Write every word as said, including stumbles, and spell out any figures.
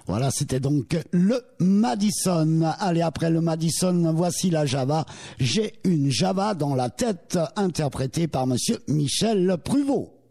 Voilà, c'était donc le Madison. Allez, après le Madison, voici la Java. J'ai une Java dans la tête, interprétée par monsieur Michel Pruvot.